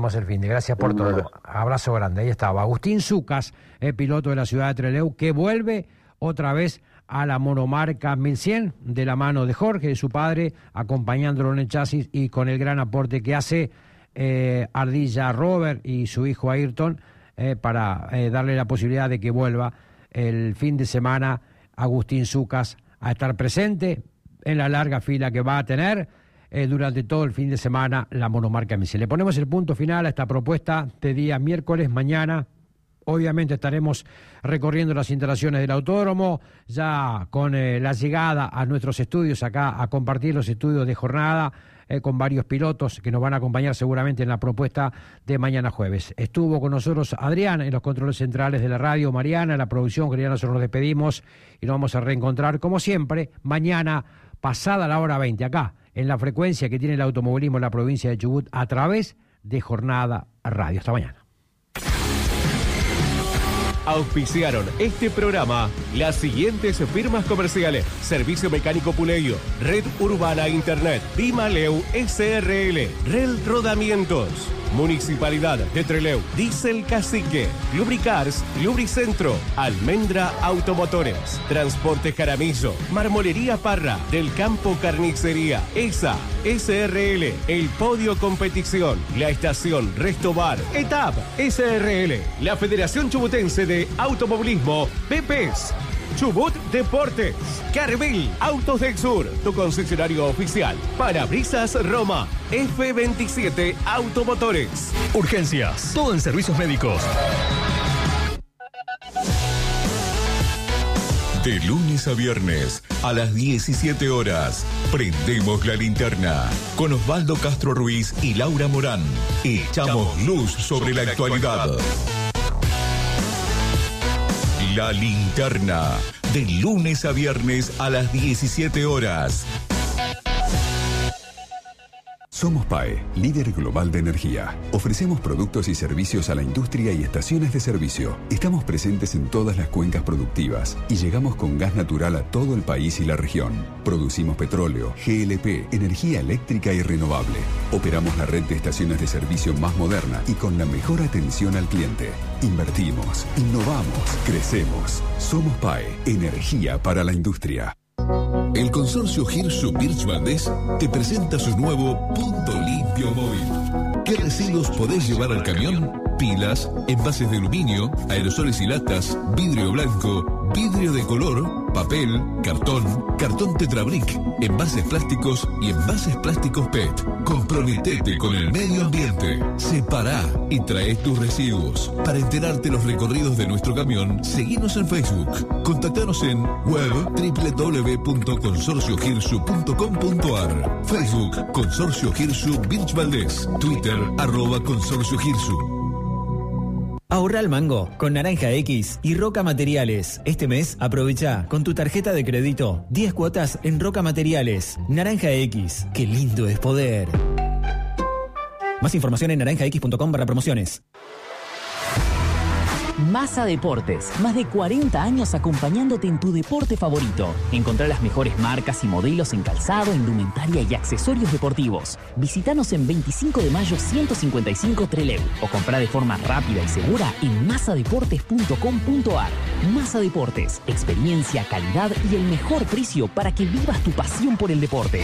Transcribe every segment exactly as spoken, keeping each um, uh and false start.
Vamos el fin de, gracias por todo. Abrazo. abrazo grande. Ahí estaba Agustín Zucas, el piloto de la ciudad de Trelew, que vuelve otra vez a la monomarca mil cien, de la mano de Jorge, de su padre, acompañándolo en el chasis y con el gran aporte que hace eh, Ardilla Robert y su hijo Ayrton, eh, para eh, darle la posibilidad de que vuelva el fin de semana Agustín Zucas a estar presente en la larga fila que va a tener eh, durante todo el fin de semana la monomarca mil cien. Le ponemos el punto final a esta propuesta de día miércoles. Mañana obviamente estaremos recorriendo las instalaciones del autódromo, ya con eh, la llegada a nuestros estudios acá, a compartir los estudios de jornada eh, con varios pilotos que nos van a acompañar seguramente en la propuesta de mañana jueves. Estuvo con nosotros Adrián en los controles centrales de la radio, Mariana en la producción, que ya nosotros nos despedimos y nos vamos a reencontrar como siempre mañana pasada la hora veinte, acá en la frecuencia que tiene el automovilismo en la provincia de Chubut a través de Jornada Radio. Hasta mañana. Auspiciaron este programa las siguientes firmas comerciales: Servicio Mecánico Puleyo, Red Urbana Internet, Dimaleu S R L, Rel Rodamientos, Municipalidad de Trelew, Diesel Cacique, Lubricars, Lubricentro, Almendra Automotores, Transporte Jaramillo, Marmolería Parra, Del Campo Carnicería, E S A, S R L, El Podio Competición, La Estación Resto Bar, E T A P, S R L, la Federación Chubutense de Automovilismo, P P S, Chubut Deportes, Carvel, Autos del Sur, tu concesionario oficial, Parabrisas Roma, F veintisiete Automotores. Urgencias, todo en servicios médicos. De lunes a viernes, a las diecisiete horas, prendemos la linterna con Osvaldo Castro Ruiz y Laura Morán. Echamos luz sobre la actualidad. La linterna, de lunes a viernes a las diecisiete horas. Somos P A E, líder global de energía. Ofrecemos productos y servicios a la industria y estaciones de servicio. Estamos presentes en todas las cuencas productivas y llegamos con gas natural a todo el país y la región. Producimos petróleo, G L P, energía eléctrica y renovable. Operamos la red de estaciones de servicio más moderna y con la mejor atención al cliente. Invertimos, innovamos, crecemos. Somos P A E, energía para la industria. El consorcio Hirsu Birch Valdés te presenta su nuevo Punto Limpio Móvil. ¿Qué residuos podés llevar al camión? Pilas, envases de aluminio, aerosoles y latas, vidrio blanco, vidrio de color, papel, cartón, cartón Tetrabric, envases plásticos y envases plásticos P E T. Comprometete con el medio ambiente. Separá y trae tus residuos. Para enterarte los recorridos de nuestro camión, seguinos en Facebook. Contactanos en web doble u doble u doble u punto consorcio hirsu punto com punto a r, Facebook Consorcio Hirsu Birch Valdés, Twitter arroba Consorcio Hirsu. Ahorra al mango con Naranja X y Roca Materiales. Este mes aprovecha con tu tarjeta de crédito diez cuotas en Roca Materiales. Naranja X, qué lindo es poder. Más información en naranja x punto com barra promociones. Massa Deportes, más de cuarenta años acompañándote en tu deporte favorito. Encontrá las mejores marcas y modelos en calzado, indumentaria y accesorios deportivos. Visítanos en veinticinco de mayo ciento cincuenta y cinco Trelew o comprá de forma rápida y segura en massa deportes punto com punto a r. Massa Deportes, experiencia, calidad y el mejor precio para que vivas tu pasión por el deporte.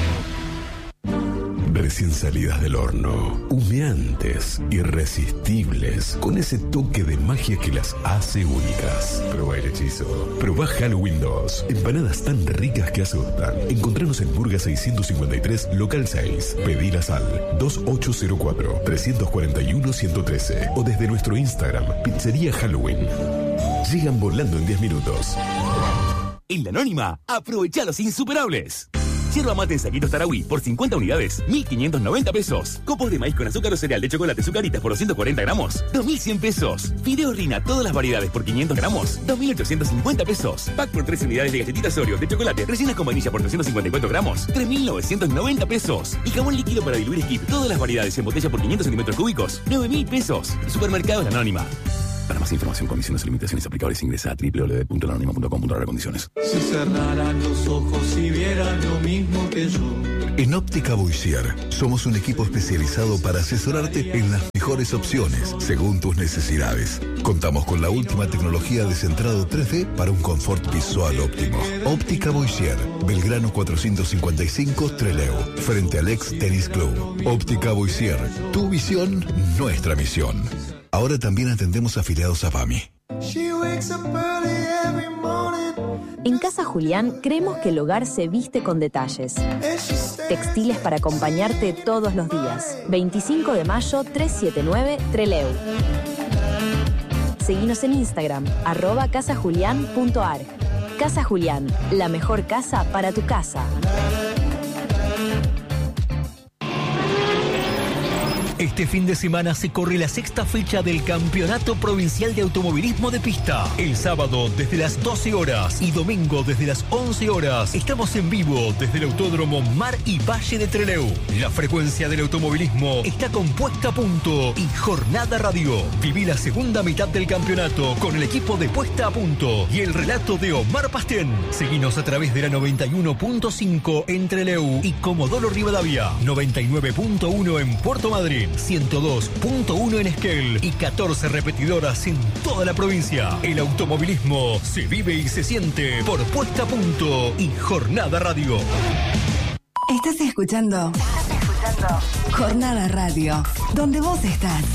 Recién salidas del horno, humeantes, irresistibles, con ese toque de magia que las hace únicas. Probá el hechizo. Probá Halloween dos. Empanadas tan ricas que asustan. Encontranos en Burga seiscientos cincuenta y tres, local seis. Pedilas al dos ocho cero cuatro, tres cuatro uno, uno uno tres o desde nuestro Instagram, Pizzería Halloween. Llegan volando en diez minutos. En La Anónima, aprovecha los insuperables. Yerba mate en saquitos Tarahui por cincuenta unidades, mil quinientos noventa pesos. Copos de maíz con azúcar o cereal de chocolate Zucaritas por doscientos cuarenta gramos, dos mil cien pesos. Fideo Rina, todas las variedades por quinientos gramos, dos mil ochocientos cincuenta pesos. Pack por tres unidades de galletitas Oreo de chocolate rellenas con vainilla por trescientos cincuenta y cuatro gramos, tres mil novecientos noventa pesos. Y jabón líquido para diluir Skip, todas las variedades en botella por quinientos centímetros cúbicos, nueve mil pesos. Supermercados La Anónima. Para más información, condiciones y limitaciones aplicables, ingresa a doble u doble u doble u punto la anónima punto com punto a r condiciones. Si cerraran los ojos y vieran lo mismo que yo. En Óptica Boisier somos un equipo especializado para asesorarte en las mejores mejores opciones según tus necesidades. Contamos con la última tecnología de centrado tres D para un confort visual óptimo. Óptica Boisier, Belgrano cuatrocientos cincuenta y cinco, Trelew, frente al ex Tennis Club. Óptica Boisier, tu visión, nuestra misión. Ahora también atendemos afiliados a P A M I. En Casa Julián creemos que el hogar se viste con detalles. Textiles para acompañarte todos los días. veinticinco de mayo, trescientos setenta y nueve, Trelew. Seguinos en Instagram, arroba casajulián.ar. Casa Julián, la mejor casa para tu casa. Este fin de semana se corre la sexta fecha del Campeonato Provincial de Automovilismo de Pista. El sábado desde las doce horas y domingo desde las once horas. Estamos en vivo desde el Autódromo Mar y Valle de Trelew. La frecuencia del automovilismo está con Puesta a Punto y Jornada Radio. Viví la segunda mitad del campeonato con el equipo de Puesta a Punto y el relato de Omar Pastén. Seguinos a través de la noventa y uno punto cinco en Trelew y Comodoro Rivadavia, noventa y nueve punto uno en Puerto Madryn, ciento dos punto uno en Esquel y catorce repetidoras en toda la provincia. El automovilismo se vive y se siente por Puesta a Punto y Jornada Radio. Estás escuchando, Estás escuchando Jornada Radio, donde vos estás.